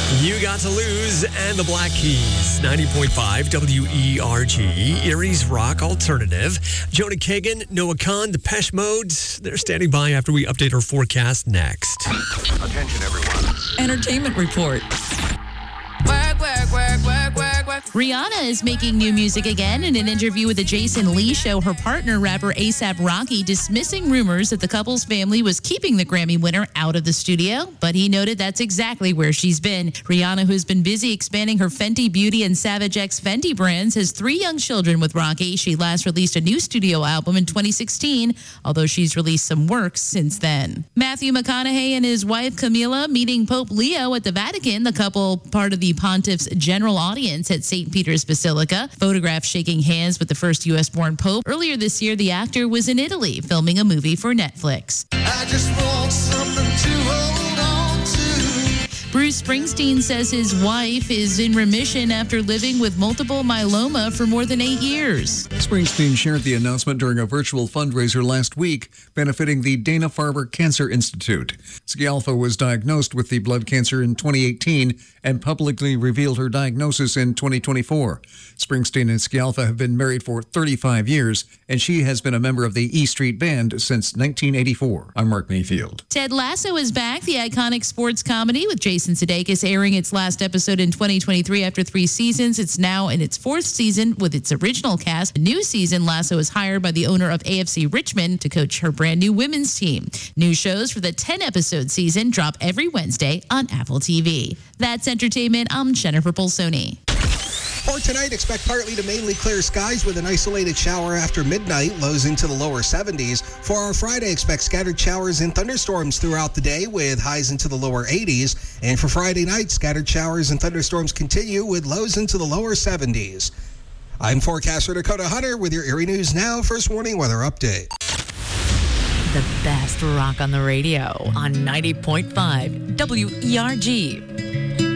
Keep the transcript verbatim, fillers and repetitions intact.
You Got to Lose and the Black Keys. ninety point five W E R G, Erie's Rock Alternative. Jonah Kagan, Noah Khan, Depeche Mode. They're standing by after we update our forecast next. Attention, everyone. Entertainment Report. Work, work, work, work, work, work. Rihanna is making new music again. In an interview with the Jason Lee Show, her partner, rapper A$AP Rocky, dismissing rumors that the couple's family was keeping the Grammy winner out of the studio. But he noted that's exactly where she's been. Rihanna, who's been busy expanding her Fenty Beauty and Savage X Fenty brands, has three young children with Rocky. She last released a new studio album in twenty sixteen, although she's released some work since then. Matthew McConaughey and his wife Camilla meeting Pope Leo at the Vatican. The couple, part of the Pontiff's general audience at Saint Peter's Basilica, photographed shaking hands with the first U S-born Pope. Earlier this year, the actor was in Italy filming a movie for Netflix. I just want something to hold on to. Bruce Springsteen says his wife is in remission after living with multiple myeloma for more than eight years. Springsteen shared the announcement during a virtual fundraiser last week benefiting the Dana-Farber Cancer Institute. Scialfa was diagnosed with the blood cancer in twenty eighteen and publicly revealed her diagnosis in twenty twenty-four. Springsteen and Scialfa have been married for thirty-five years, and she has been a member of the E Street Band since nineteen eighty-four. I'm Mark Mayfield. Ted Lasso is back, the iconic sports comedy with Jason Sudeikis airing its last episode in twenty twenty-three after three seasons. It's now in its fourth season with its original cast. A new season, Lasso is hired by the owner of A F C Richmond to coach her brand new women's team. New shows for the ten-episode season drop every Wednesday on Apple T V. That's entertainment. I'm Jennifer Polsoni. For tonight, expect partly to mainly clear skies with an isolated shower after midnight, lows into the lower seventies. For our Friday, expect scattered showers and thunderstorms throughout the day with highs into the lower eighties. And for Friday night, scattered showers and thunderstorms continue with lows into the lower seventies. I'm forecaster Dakota Hunter with your Erie News Now First Warning Weather Update. The best rock on the radio on ninety point five W E R G.